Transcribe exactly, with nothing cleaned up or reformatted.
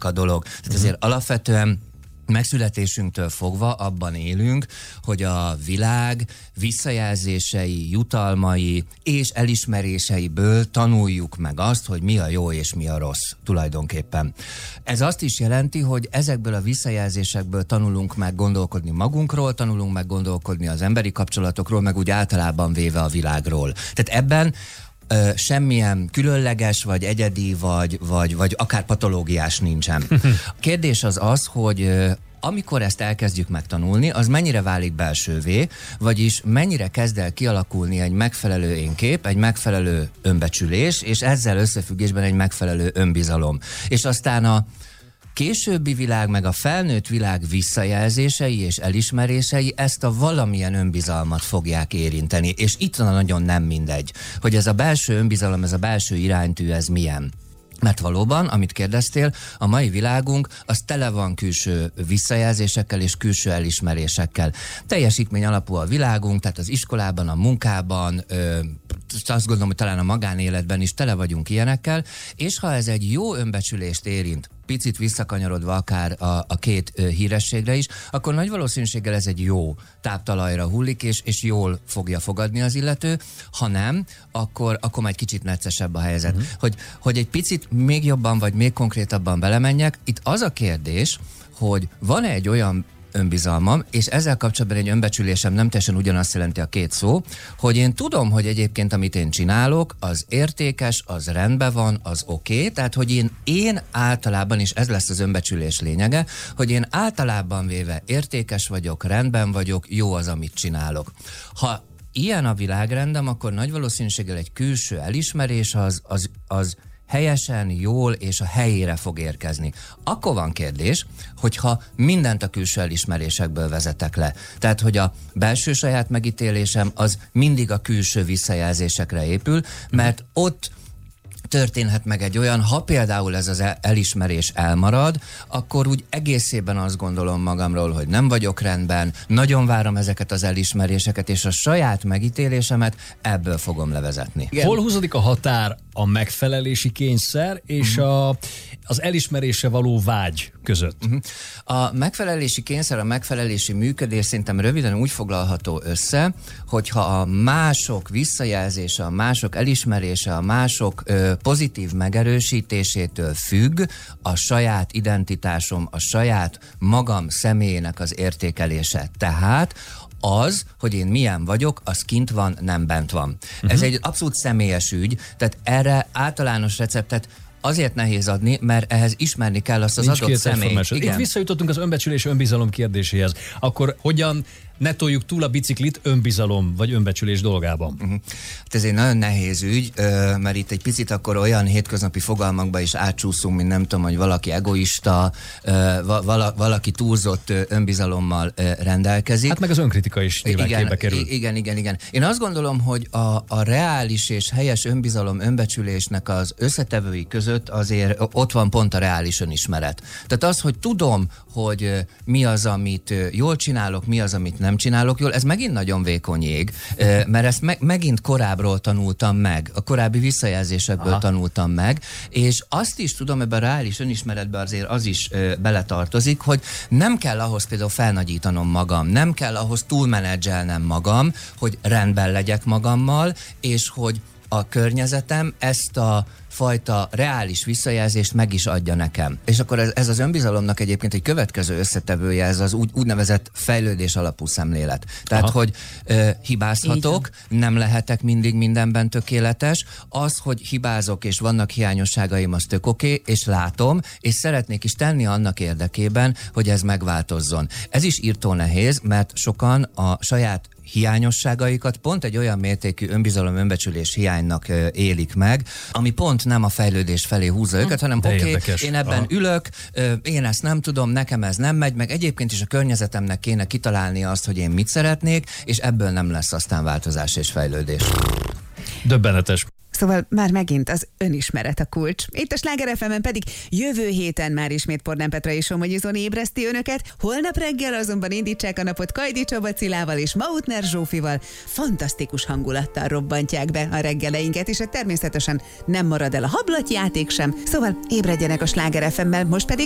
a dolog. Tehát azért alapvetően megszületésünktől fogva abban élünk, hogy a világ visszajelzései, jutalmai és elismeréseiből tanuljuk meg azt, hogy mi a jó és mi a rossz tulajdonképpen. Ez azt is jelenti, hogy ezekből a visszajelzésekből tanulunk meg gondolkodni magunkról, tanulunk meg gondolkodni az emberi kapcsolatokról, meg úgy általában véve a világról. Tehát ebben Ö, semmilyen különleges, vagy egyedi, vagy, vagy, vagy akár patológiás nincsen. A kérdés az az, hogy ö, amikor ezt elkezdjük megtanulni, az mennyire válik belsővé, vagyis mennyire kezd el kialakulni egy megfelelő énkép, egy megfelelő önbecsülés, és ezzel összefüggésben egy megfelelő önbizalom. És aztán a későbbi világ, meg a felnőtt világ visszajelzései és elismerései ezt a valamilyen önbizalmat fogják érinteni. És itt van nagyon nem mindegy, hogy ez a belső önbizalom, ez a belső iránytű, ez milyen. Mert valóban, amit kérdeztél, a mai világunk az tele van külső visszajelzésekkel és külső elismerésekkel. Teljesítmény alapú a világunk, tehát az iskolában, a munkában, ö, azt gondolom, hogy talán a magánéletben is tele vagyunk ilyenekkel, és ha ez egy jó önbecsülést érint, picit visszakanyarodva akár a, a két ö, hírességre is, akkor nagy valószínűséggel ez egy jó táptalajra hullik, és, és jól fogja fogadni az illető. Ha nem, akkor, akkor majd kicsit neccesebb a helyzet. Uh-huh. Hogy, hogy egy picit még jobban, vagy még konkrétabban belemenjek, itt az a kérdés, hogy van-e egy olyan önbizalmam, és ezzel kapcsolatban egy önbecsülésem nem teljesen ugyanazt jelenti a két szó, hogy én tudom, hogy egyébként amit én csinálok, az értékes, az rendben van, az oké, okay, tehát hogy én, én általában, és ez lesz az önbecsülés lényege, hogy én általában véve értékes vagyok, rendben vagyok, jó az, amit csinálok. Ha ilyen a világrendem, akkor nagy valószínűséggel egy külső elismerés az, az, az helyesen, jól és a helyére fog érkezni. Akkor van kérdés, hogyha mindent a külső elismerésekből vezetek le. Tehát, hogy a belső saját megítélésem az mindig a külső visszajelzésekre épül, mert ott történhet meg egy olyan, ha például ez az elismerés elmarad, akkor úgy egészében azt gondolom magamról, hogy nem vagyok rendben, nagyon várom ezeket az elismeréseket, és a saját megítélésemet ebből fogom levezetni. Igen. Hol húzódik a határ a megfelelési kényszer és uh-huh. a, az elismerésre való vágy között? Uh-huh. A megfelelési kényszer, a megfelelési működés szerintem röviden úgy foglalható össze, hogyha a mások visszajelzése, a mások elismerése, a mások ö, pozitív megerősítésétől függ a saját identitásom, a saját magam személyének az értékelése. Tehát az, hogy én milyen vagyok, az kint van, nem bent van. Uh-huh. Ez egy abszolút személyes ügy, tehát erre általános receptet azért nehéz adni, mert ehhez ismerni kell azt az Nincs adott személyt. Itt visszajutottunk az önbecsülés, önbizalom kérdéséhez. Akkor hogyan ne toljuk túl a biciklit önbizalom vagy önbecsülés dolgában? Uh-huh. Hát ez egy nagyon nehéz ügy, mert itt egy picit akkor olyan hétköznapi fogalmakba is átcsúszunk, mint nem tudom, hogy valaki egoista, valaki túlzott önbizalommal rendelkezik. Hát meg az önkritika is nyilván igen, képbe kerül. Igen, igen, igen. Én azt gondolom, hogy a, a reális és helyes önbizalom, önbecsülésnek az összetevői között azért ott van pont a reális önismeret. Tehát az, hogy tudom, hogy mi az, amit jól csinálok, mi az, amit nem csinálok jól, ez megint nagyon vékony jég, mert ezt me- megint korábbról tanultam meg, a korábbi visszajelzésekből Aha. tanultam meg, és azt is tudom, ebben a reális önismeretben azért az is ö, beletartozik, hogy nem kell ahhoz például felnagyítanom magam, nem kell ahhoz túlmenedzselnem magam, hogy rendben legyek magammal, és hogy a környezetem ezt a fajta reális visszajelzést meg is adja nekem. És akkor ez, ez az önbizalomnak egyébként egy következő összetevője, ez az úgy, úgynevezett fejlődés alapú szemlélet. Tehát, Aha. hogy ö, hibázhatok, nem lehetek mindig mindenben tökéletes, az, hogy hibázok és vannak hiányosságaim, az tök oké, okay, és látom, és szeretnék is tenni annak érdekében, hogy ez megváltozzon. Ez is írtó nehéz, mert sokan a saját hiányosságaikat pont egy olyan mértékű önbizalom, önbecsülés hiánynak ö, élik meg, ami pont nem a fejlődés felé húzza őket, hanem oké, okay, én ebben Aha. ülök, ö, én ezt nem tudom, nekem ez nem megy, meg egyébként is a környezetemnek kéne kitalálni azt, hogy én mit szeretnék, és ebből nem lesz aztán változás és fejlődés. Döbbenetes. Szóval már megint az önismeret a kulcs. Itt a Sláger ef emen pedig jövő héten már ismét Pordán Petra és Somogyi Zoli ébreszti önöket, holnap reggel azonban indítsák a napot Kajdi Csaba Cilával és Mautner Zsófival. Fantasztikus hangulattal robbantják be a reggeleinket, és természetesen nem marad el a hablatjáték sem, szóval ébredjenek a Sláger ef emmel, most pedig